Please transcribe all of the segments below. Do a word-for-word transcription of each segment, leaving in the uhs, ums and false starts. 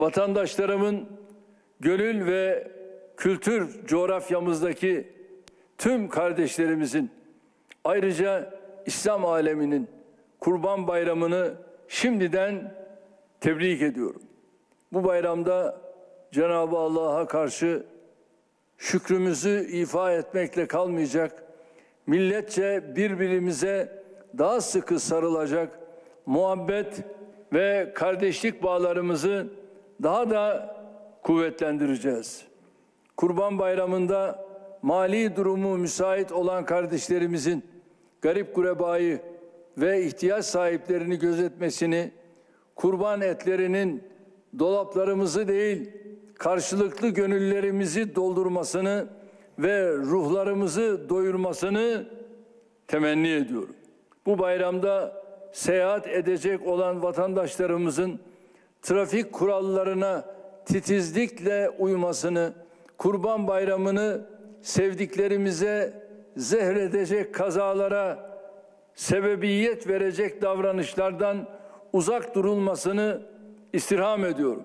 Vatandaşlarımın gönül ve kültür coğrafyamızdaki tüm kardeşlerimizin, ayrıca İslam aleminin Kurban Bayramı'nı şimdiden tebrik ediyorum. Bu bayramda Cenab-ı Allah'a karşı şükrümüzü ifa etmekle kalmayacak, milletçe birbirimize daha sıkı sarılacak, muhabbet ve kardeşlik bağlarımızı daha da kuvvetlendireceğiz. Kurban Bayramı'nda mali durumu müsait olan kardeşlerimizin garip gurebayı ve ihtiyaç sahiplerini gözetmesini, kurban etlerinin dolaplarımızı değil, karşılıklı gönüllerimizi doldurmasını ve ruhlarımızı doyurmasını temenni ediyorum. Bu bayramda seyahat edecek olan vatandaşlarımızın trafik kurallarına titizlikle uymasını, Kurban Bayramı'nı sevdiklerimize zehredecek kazalara sebebiyet verecek davranışlardan uzak durulmasını istirham ediyorum.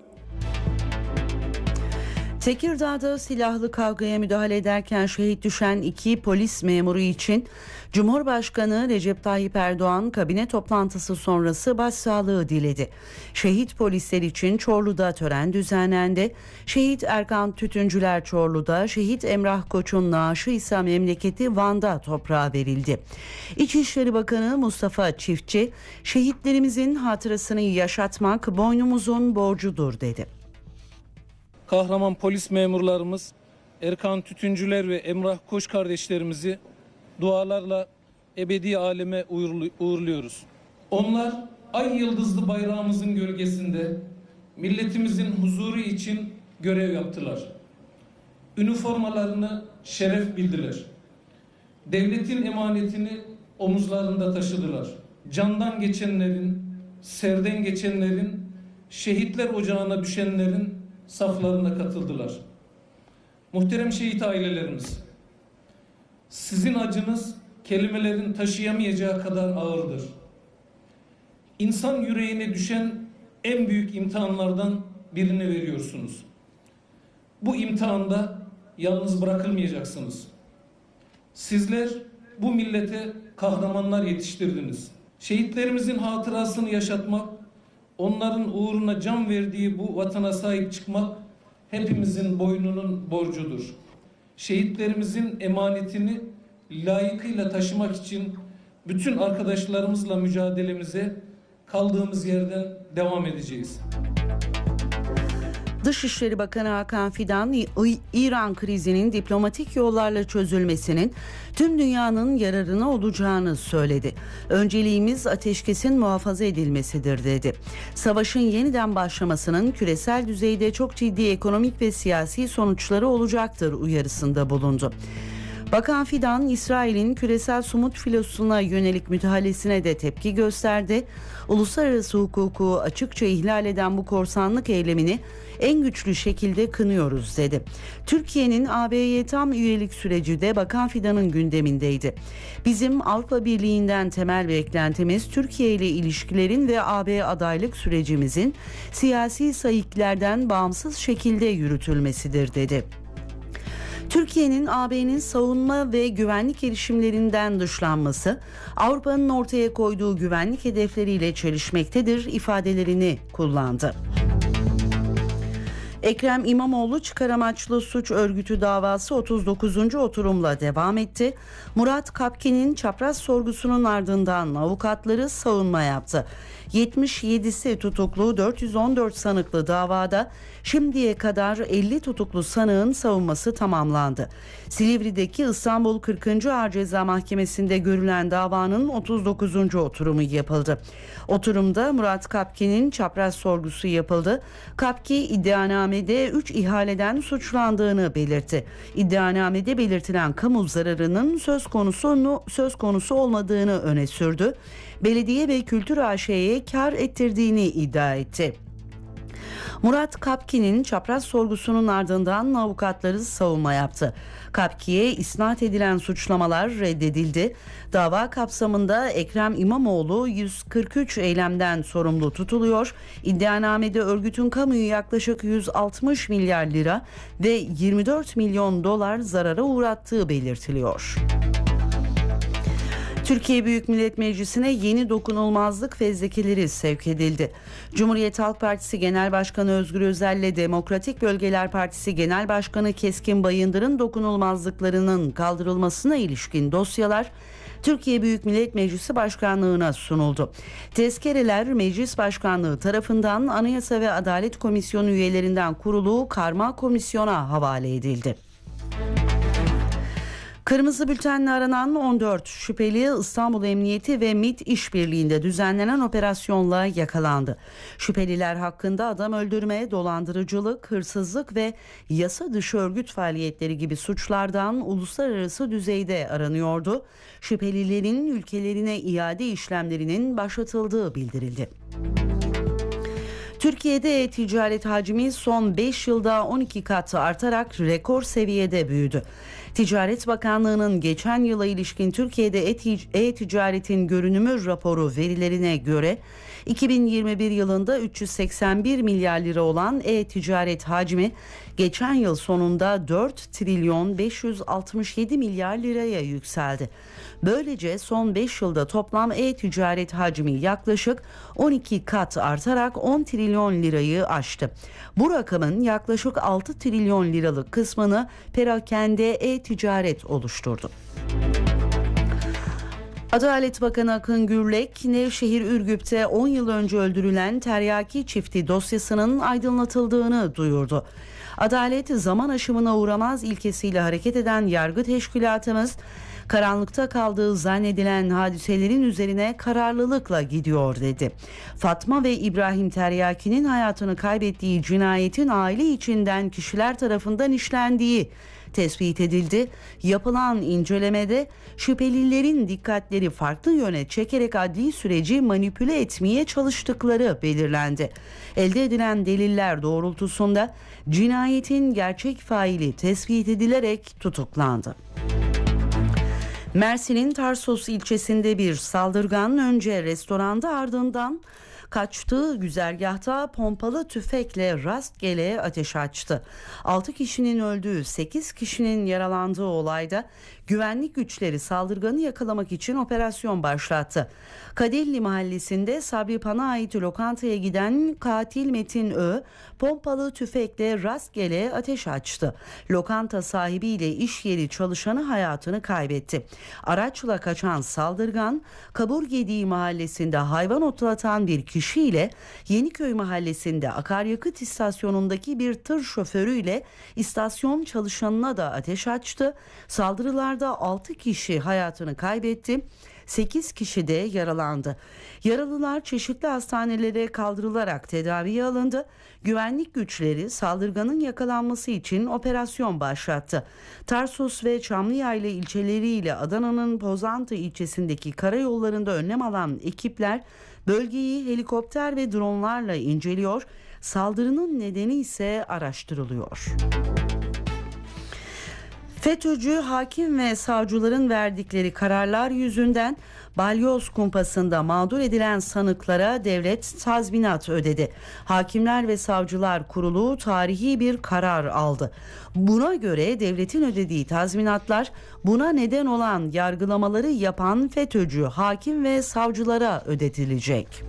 Tekirdağ'da silahlı kavgaya müdahale ederken şehit düşen iki polis memuru için Cumhurbaşkanı Recep Tayyip Erdoğan kabine toplantısı sonrası başsağlığı diledi. Şehit polisler için Çorlu'da tören düzenlendi. Şehit Erkan Tütüncüler Çorlu'da, şehit Emrah Koç'un naaşı ise memleketi Van'da toprağa verildi. İçişleri Bakanı Mustafa Çiftçi, şehitlerimizin hatırasını yaşatmak boynumuzun borcudur dedi. Kahraman polis memurlarımız Erkan Tütüncüler ve Emrah Koç kardeşlerimizi dualarla ebedi aleme uğurluyoruz. Onlar ay yıldızlı bayrağımızın gölgesinde milletimizin huzuru için görev yaptılar. Üniformalarını şeref bildiler. Devletin emanetini omuzlarında taşıdılar. Candan geçenlerin, serden geçenlerin, şehitler ocağına düşenlerin saflarına katıldılar. Muhterem şehit ailelerimiz, sizin acınız kelimelerin taşıyamayacağı kadar ağırdır. İnsan yüreğine düşen en büyük imtihanlardan birini veriyorsunuz. Bu imtihanda yalnız bırakılmayacaksınız. Sizler bu millete kahramanlar yetiştirdiniz. Şehitlerimizin hatırasını yaşatmak, onların uğruna can verdiği bu vatana sahip çıkmak hepimizin boynunun borcudur. Şehitlerimizin emanetini layıkıyla taşımak için bütün arkadaşlarımızla mücadelemize kaldığımız yerden devam edeceğiz. Dışişleri Bakanı Hakan Fidan, İran krizinin diplomatik yollarla çözülmesinin tüm dünyanın yararına olacağını söyledi. Önceliğimiz ateşkesin muhafaza edilmesidir dedi. Savaşın yeniden başlamasının küresel düzeyde çok ciddi ekonomik ve siyasi sonuçları olacaktır uyarısında bulundu. Bakan Fidan, İsrail'in küresel somut filosuna yönelik müdahalesine de tepki gösterdi. Uluslararası hukuku açıkça ihlal eden bu korsanlık eylemini en güçlü şekilde kınıyoruz dedi. Türkiye'nin A B'ye tam üyelik süreci de Bakan Fidan'ın gündemindeydi. Bizim Avrupa Birliği'nden temel beklentimiz Türkiye ile ilişkilerin ve A B adaylık sürecimizin siyasi sahiplerden bağımsız şekilde yürütülmesidir dedi. Türkiye'nin A B'nin savunma ve güvenlik girişimlerinden dışlanması, Avrupa'nın ortaya koyduğu güvenlik hedefleriyle çelişmektedir ifadelerini kullandı. Ekrem İmamoğlu çıkar amaçlı suç örgütü davası otuz dokuzuncu oturumla devam etti. Murat Kapkin'in çapraz sorgusunun ardından avukatları savunma yaptı. yetmiş yedisi tutuklu dört yüz on dört sanıklı davada şimdiye kadar elli tutuklu sanığın savunması tamamlandı. Silivri'deki İstanbul kırkıncı Ağır Ceza Mahkemesi'nde görülen davanın otuz dokuzuncu oturumu yapıldı. Oturumda Murat Kapkin'in çapraz sorgusu yapıldı. Kapki iddianamede üç ihaleden suçlandığını belirtti. İddianamede belirtilen kamu zararının söz konusu söz konusu olmadığını öne sürdü. Belediye ve Kültür A Ş'ye kar ettirdiğini iddia etti. Murat Kapki'nin çapraz sorgusunun ardından avukatları savunma yaptı. Kapki'ye isnat edilen suçlamalar reddedildi. Dava kapsamında Ekrem İmamoğlu yüz kırk üç eylemden sorumlu tutuluyor. İddianamede örgütün kamuyu yaklaşık yüz altmış milyar lira ve yirmi dört milyon dolar zarara uğrattığı belirtiliyor. Türkiye Büyük Millet Meclisi'ne yeni dokunulmazlık fezlekeleri sevk edildi. Cumhuriyet Halk Partisi Genel Başkanı Özgür Özel ile Demokratik Bölgeler Partisi Genel Başkanı Keskin Bayındır'ın dokunulmazlıklarının kaldırılmasına ilişkin dosyalar Türkiye Büyük Millet Meclisi Başkanlığı'na sunuldu. Tezkereler Meclis Başkanlığı tarafından Anayasa ve Adalet Komisyonu üyelerinden kurulu karma komisyona havale edildi. Kırmızı bültenle aranan on dört şüpheli İstanbul Emniyeti ve MİT işbirliğinde düzenlenen operasyonla yakalandı. Şüpheliler hakkında adam öldürme, dolandırıcılık, hırsızlık ve yasa dışı örgüt faaliyetleri gibi suçlardan uluslararası düzeyde aranıyordu. Şüphelilerin ülkelerine iade işlemlerinin başlatıldığı bildirildi. Türkiye'de e-ticaret hacmi son beş yılda on iki kat artarak rekor seviyede büyüdü. Ticaret Bakanlığı'nın geçen yıla ilişkin Türkiye'de e-ticaretin görünümü raporu verilerine göre iki bin yirmi bir yılında üç yüz seksen bir milyar lira olan e-ticaret hacmi geçen yıl sonunda dört trilyon beş yüz altmış yedi milyar liraya yükseldi. Böylece son beş yılda toplam e-ticaret hacmi yaklaşık on iki kat artarak on trilyon lirayı aştı. Bu rakamın yaklaşık altı trilyon liralık kısmını perakende e-ticaret oluşturdu. Adalet Bakanı Akın Gürlek, Nevşehir Ürgüp'te on yıl önce öldürülen Teryaki çifti dosyasının aydınlatıldığını duyurdu. Adalet zaman aşımına uğramaz ilkesiyle hareket eden yargı teşkilatımız, karanlıkta kaldığı zannedilen hadiselerin üzerine kararlılıkla gidiyor dedi. Fatma ve İbrahim Teryaki'nin hayatını kaybettiği cinayetin aile içinden kişiler tarafından işlendiği tespit edildi. Yapılan incelemede şüphelilerin dikkatleri farklı yöne çekerek adli süreci manipüle etmeye çalıştıkları belirlendi. Elde edilen deliller doğrultusunda cinayetin gerçek faili tespit edilerek tutuklandı. Mersin'in Tarsus ilçesinde bir saldırgan önce restoranda ardından kaçtığı güzergahta pompalı tüfekle rastgele ateş açtı. altı kişinin öldüğü, sekiz kişinin yaralandığı olayda güvenlik güçleri saldırganı yakalamak için operasyon başlattı. Kadelli mahallesinde Sabri Pan'a ait lokantaya giden katil Metin Ö, pompalı tüfekle rastgele ateş açtı. Lokanta sahibiyle iş yeri çalışanı hayatını kaybetti. Araçla kaçan saldırgan, Kaburgediği mahallesinde hayvan otlatan bir kişiyle Yeniköy mahallesinde akaryakıt istasyonundaki bir tır şoförüyle istasyon çalışanına da ateş açtı. Saldırılarda altı kişi hayatını kaybetti. sekiz kişi de yaralandı. Yaralılar çeşitli hastanelere kaldırılarak tedaviye alındı. Güvenlik güçleri saldırganın yakalanması için operasyon başlattı. Tarsus ve Çamlıyayla ilçeleriyle Adana'nın Pozantı ilçesindeki karayollarında önlem alan ekipler bölgeyi helikopter ve dronlarla inceliyor. Saldırının nedeni ise araştırılıyor. FETÖ'cü hakim ve savcıların verdikleri kararlar yüzünden balyoz kumpasında mağdur edilen sanıklara devlet tazminat ödedi. Hakimler ve Savcılar Kurulu tarihi bir karar aldı. Buna göre devletin ödediği tazminatlar buna neden olan yargılamaları yapan FETÖ'cü hakim ve savcılara ödetilecek.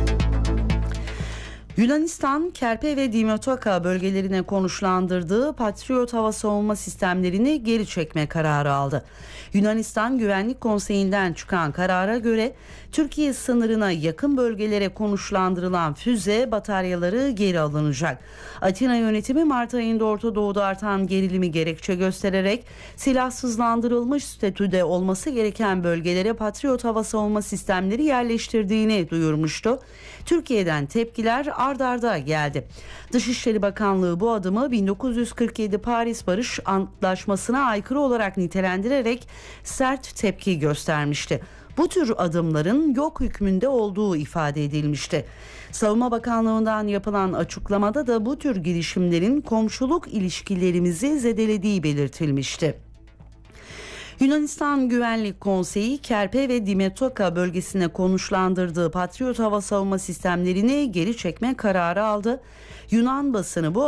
Yunanistan, Kerpe ve Dimotaka bölgelerine konuşlandırdığı Patriot hava savunma sistemlerini geri çekme kararı aldı. Yunanistan Güvenlik Konseyi'nden çıkan karara göre Türkiye sınırına yakın bölgelere konuşlandırılan füze bataryaları geri alınacak. Atina yönetimi Mart ayında Orta Doğu'da artan gerilimi gerekçe göstererek silahsızlandırılmış statüde olması gereken bölgelere Patriot hava savunma sistemleri yerleştirdiğini duyurmuştu. Türkiye'den tepkiler ard arda geldi. Dışişleri Bakanlığı bu adımı bin dokuz yüz kırk yedi Paris Barış Antlaşması'na aykırı olarak nitelendirerek sert tepki göstermişti. bu tür adımların yok hükmünde olduğu ifade edilmişti. Savunma Bakanlığı'ndan yapılan açıklamada da bu tür girişimlerin komşuluk ilişkilerimizi zedelediği belirtilmişti. Yunanistan Güvenlik Konseyi Kerpe ve Dimetoka bölgesine konuşlandırdığı Patriot hava savunma sistemlerini geri çekme kararı aldı. Yunan basını bu